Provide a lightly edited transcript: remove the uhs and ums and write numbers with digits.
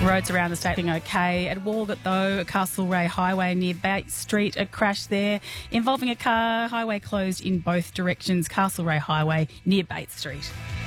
Roads around the state being okay. At Walgett, though, Castlereagh Highway near Bates Street, a crash there involving a car. Highway closed in both directions. Castlereagh Highway near Bates Street.